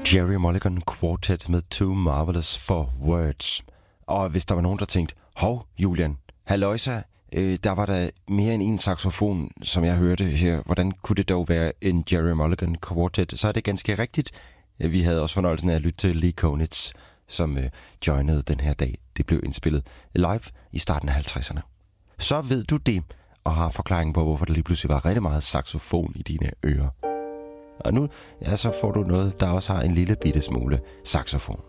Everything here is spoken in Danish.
Gerry Mulligan Quartet med Too Marvelous for Words. Og hvis der var nogen, der tænkte, hov, Julian, halløjsa, der var der mere end en saxofon, som jeg hørte her. Hvordan kunne det dog være en Gerry Mulligan Quartet? Så er det ganske rigtigt. Vi havde også fornøjelsen af at lytte til Lee Konitz, som joinede den her dag. Det blev indspillet live i starten af 50'erne. Så ved du det, og har forklaringen på, hvorfor der lige pludselig var rigtig meget saxofon i dine ører. Og nu så får du noget, der også har en lille bitte smule saxofon.